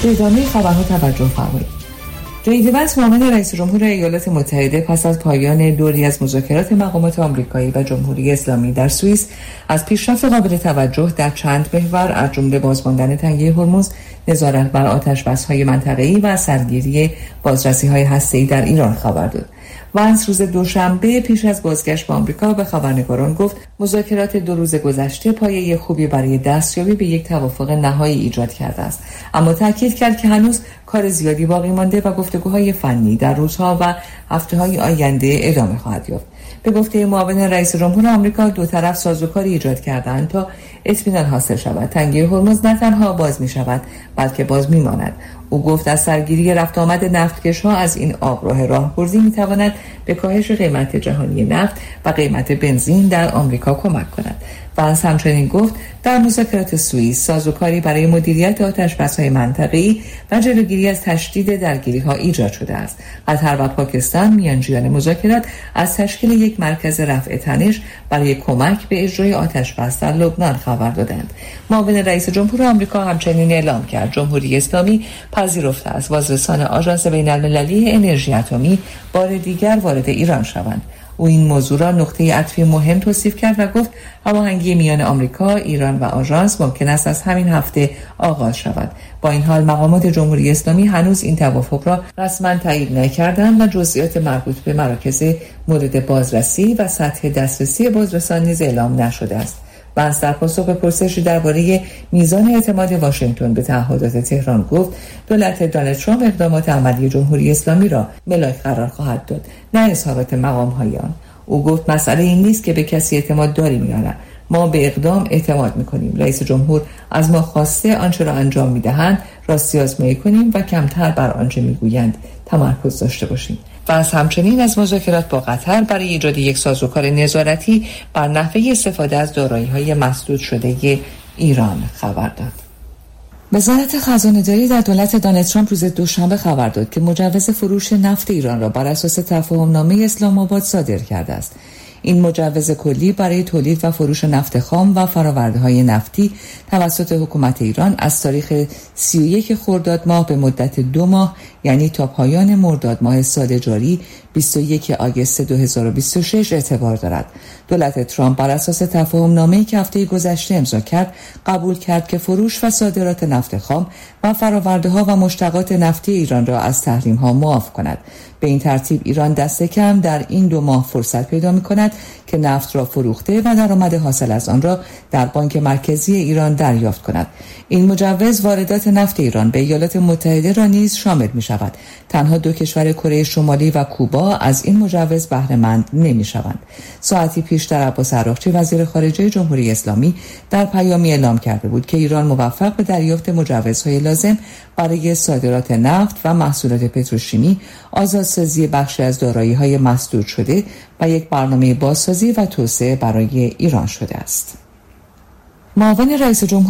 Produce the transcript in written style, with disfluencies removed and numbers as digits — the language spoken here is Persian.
به ادامه خبرها توجه فرمایید. جی دی وانس معاون رئیس جمهور ایالات متحده پس از پایان دوری از مذاکرات مقامات آمریکایی و جمهوری اسلامی در سوئیس از پیشرفت قابل توجه در چند محور از جمله بازماندن تنگه هرمز، نظارت بر آتش‌بس‌های منطقه‌ای و سرگیری بازرسی‌های هسته‌ای در ایران خبر داد. وانس روز دوشنبه پیش از بازگشت به آمریکا به خبرنگاران گفت مذاکرات 2 روز گذشته پایه خوبی برای دستیابی به یک توافق نهایی ایجاد کرده است، اما تاکید کرد که هنوز کار زیادی باقی مانده و گفتگوهای فنی در روزها و هفته‌های آینده ادامه خواهد یافت. به گفته معاون رئیس جمهور آمریکا، دو طرف سازوکاری ایجاد کردند تا اطمینان حاصل شود. تنگه هرمز نه تنها باز می شود بلکه باز می ماند. او گفت از سرگیری رفت آمد نفتکش‌ها از این آبراه راهگزین می تواند به کاهش قیمت جهانی نفت و قیمت بنزین در آمریکا کمک کند. وانس همچنین گفت در مذاکرات سوئیس سازوکاری برای مدیریت آتش‌بس‌های منطقه‌ای و جلوگیری از تشدید درگیری‌ها ایجاد شده است. قطر و پاکستان میانجیان مذاکرات از تشکیل یک مرکز رفع تنش برای کمک به اجرای آتش‌بس در لبنان خبر دادند. معاون رئیس جمهور آمریکا همچنین اعلام کرد جمهوری اسلامی پذیرفته است بازرسان آژانس بین‌المللی انرژی اتمی بار دیگر وارد ایران شوند. او این موضوع را نقطه عطفی مهم توصیف کرد و گفت هماهنگی میان آمریکا، ایران و آژانس ممکن است از همین هفته آغاز شود. با این حال مقامات جمهوری اسلامی هنوز این توافق را رسما تایید نکردند و جزئیات مربوط به مراکز مورد بازرسی و سطح دسترسی بازرسان نیز اعلام نشده است. وانس در پاسخ به پرسشی درباره میزان اعتماد واشنگتن به تعهدات تهران گفت دولت دونالد ترامپ اقدامات عملی جمهوری اسلامی را ملاک قرار خواهد داد، نه اظهارات مقام‌های آن. او گفت مسئله این نیست که به کسی اعتماد داریم یا نه، ما به اقدام اعتماد می‌کنیم. رئیس جمهور از ما خواسته آنچه را انجام می‌دهند راستی آزمایی کنیم و کمتر بر آنچه می‌گویند تمرکز داشته باشیم. و از همچنین از مذاکرات با قطر برای ایجاد یک سازوکار نظارتی بر نحوه استفاده از دارایی‌های مسدود شده ایران خبر داد. وزارت خزانه‌داری در دولت دونالد ترامپ روز دوشنبه خبر داد که مجوز فروش نفت ایران را بر اساس تفاهم‌نامه اسلام آباد صادر کرده است. این مجوز کلی برای تولید و فروش نفت خام و فرآورده‌های نفتی توسط حکومت ایران از تاریخ 31 خرداد ماه به مدت 2 ماه، یعنی تا پایان مرداد ماه سال جاری 21 آگوست 2026 اعتبار دارد. دولت ترامپ بر اساس تفاهم‌نامه‌ای که هفته گذشته امضا کرد، قبول کرد که فروش و صادرات نفت خام و فرآورده‌ها و مشتقات نفتی ایران را از تحریم‌ها معاف کند. به این ترتیب ایران دست کم در این 2 ماه فرصت پیدا می‌کند که نفت را فروخته و درآمد حاصل از آن را در بانک مرکزی ایران دریافت کند. این مجوز واردات نفت ایران به ایالات متحده را نیز شامل می‌شود. تنها 2 کشور کره شمالی و کوبا از این مجوز بهره مند نمی‌شوند. ساعتی پیشتر عباس عراقچی وزیر خارجه جمهوری اسلامی در پیامی اعلام کرده بود که ایران موفق به دریافت مجوزهای لازم برای صادرات نفت و محصولات پتروشیمی، آزادسازی بخشی از دارایی‌های مسدود شده و یک برنامه بازسازی و توسعه برای ایران شده است. معاون رئیس جمهور